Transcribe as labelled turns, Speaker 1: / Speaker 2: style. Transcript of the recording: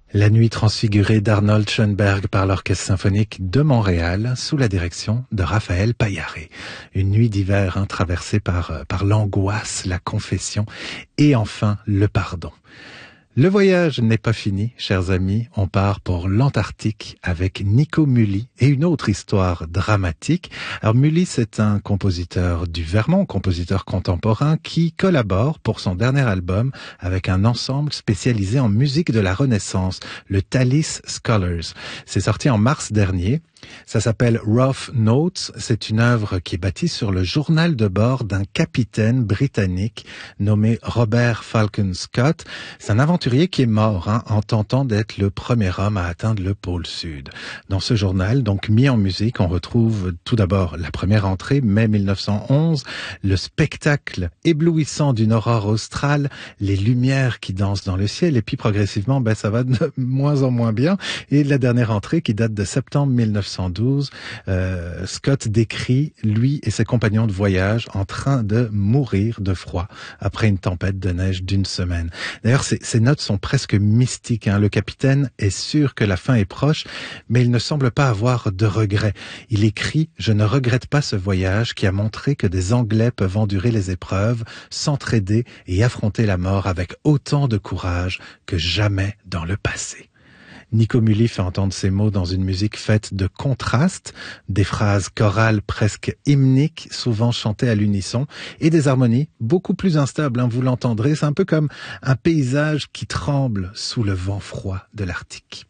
Speaker 1: La nuit transfigurée d'Arnold Schoenberg par l'Orchestre symphonique de Montréal sous la direction de Raphaël Paillaré. Une nuit d'hiver traversée par l'angoisse, la confession et enfin le pardon. Le voyage n'est pas fini, chers amis. On part pour l'Antarctique avec Nico Muhly et une autre histoire dramatique. Alors Muhly, c'est un compositeur du Vermont, compositeur contemporain qui collabore pour son dernier album avec un ensemble spécialisé en musique de la Renaissance, le Thalys Scholars. C'est sorti en mars dernier. Ça s'appelle Rough Notes. C'est une œuvre qui est bâtie sur le journal de bord d'un capitaine britannique nommé Robert Falcon Scott. C'est un aventurier qui est mort en tentant d'être le premier homme à atteindre le pôle sud. Dans ce journal, donc mis en musique, on retrouve tout d'abord la première entrée, mai 1911, le spectacle éblouissant d'une aurore australe, les lumières qui dansent dans le ciel, et puis progressivement, ça va de moins en moins bien. Et la dernière entrée qui date de septembre 1912, Scott décrit lui et ses compagnons de voyage en train de mourir de froid après une tempête de neige d'une semaine. D'ailleurs, ces notes sont presque mystiques. Le capitaine est sûr que la fin est proche, mais il ne semble pas avoir de regrets. Il écrit « Je ne regrette pas ce voyage qui a montré que des Anglais peuvent endurer les épreuves, s'entraider et affronter la mort avec autant de courage que jamais dans le passé ». Nico Muhly fait entendre ces mots dans une musique faite de contrastes, des phrases chorales presque hymniques, souvent chantées à l'unisson, et des harmonies beaucoup plus instables, vous l'entendrez, c'est un peu comme un paysage qui tremble sous le vent froid de l'Arctique.